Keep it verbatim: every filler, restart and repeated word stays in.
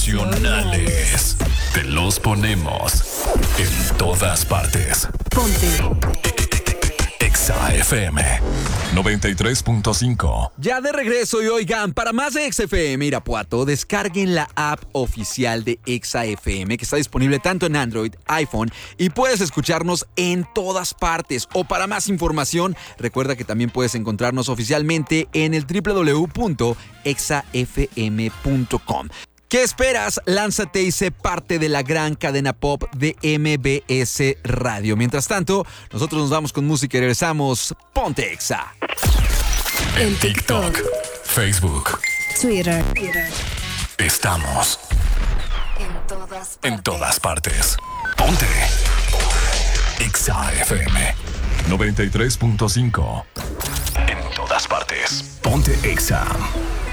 nacionales. Te los ponemos en todas partes. Ponte Exa F M noventa y tres punto cinco. Ya de regreso y oigan, para más de Exa F M Irapuato, descarguen la app oficial de Exa F M que está disponible tanto en Android, iPhone y puedes escucharnos en todas partes. O para más información, recuerda que también puedes encontrarnos oficialmente en el doble u doble u doble u punto exa f m punto com. ¿Qué esperas? Lánzate y sé parte de la gran cadena pop de M B S Radio. Mientras tanto, nosotros nos vamos con música y regresamos. Ponte Exa. En TikTok, Facebook, Twitter. Estamos En todas partes. en todas partes. Ponte Exa F M noventa y tres punto cinco. En todas partes. Ponte Exa.